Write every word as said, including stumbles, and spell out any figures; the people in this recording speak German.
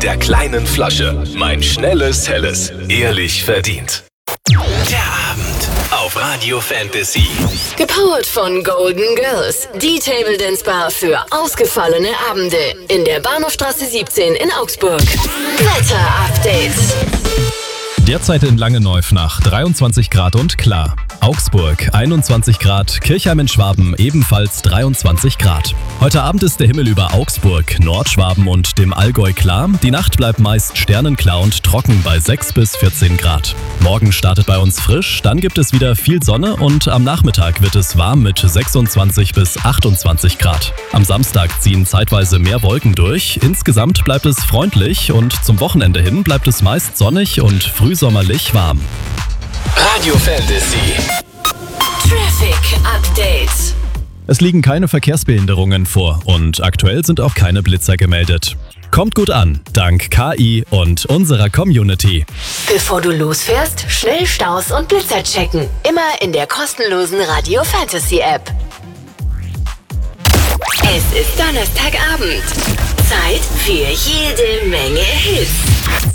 der kleinen Flasche. Mein schnelles, helles. Ehrlich verdient. Der Abend auf Radio Fantasy. Gepowert von Golden Girls. Die Table Dance Bar für ausgefallene Abende. In der Bahnhofstraße siebzehn in Augsburg. Wetter-Update. Derzeit in Langenneufnach dreiundzwanzig Grad und klar. Augsburg einundzwanzig Grad, Kirchheim in Schwaben ebenfalls dreiundzwanzig Grad. Heute Abend ist der Himmel über Augsburg, Nordschwaben und dem Allgäu klar. Die Nacht bleibt meist sternenklar und trocken bei sechs bis vierzehn Grad. Morgen startet bei uns frisch, dann gibt es wieder viel Sonne und am Nachmittag wird es warm mit sechsundzwanzig bis achtundzwanzig Grad. Am Samstag ziehen zeitweise mehr Wolken durch. Insgesamt bleibt es freundlich und zum Wochenende hin bleibt es meist sonnig und frühsommerlich warm. Radio Fantasy. Traffic Update. Es liegen keine Verkehrsbehinderungen vor und aktuell sind auch keine Blitzer gemeldet. Kommt gut an, dank K I und unserer Community. Bevor du losfährst, schnell Staus und Blitzer checken. Immer in der kostenlosen Radio Fantasy App. Es ist Donnerstagabend. Zeit für jede Menge Hits.